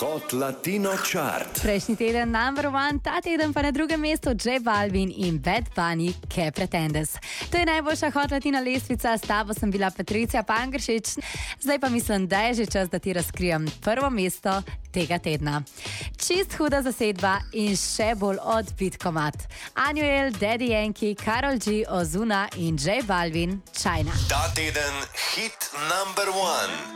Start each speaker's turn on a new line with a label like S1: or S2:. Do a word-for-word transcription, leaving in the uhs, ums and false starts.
S1: Hot Latino Chart.
S2: Prejšnji teden number one, ta teden pa na drugem mestu J Balvin in Bad Bunny, Que Pretendes. To je najboljša Hot Latino lestvica, s tabo sem bila Patricija Pangršič. Zdaj pa mislim, da je že čas, da ti razkrijem prvo mesto tega tedna. Čist huda zasedba in še bolj odbit komad. Anuel, Daddy Yankee, Karol G, Ozuna in J Balvin, China.
S1: Ta teden hit number one.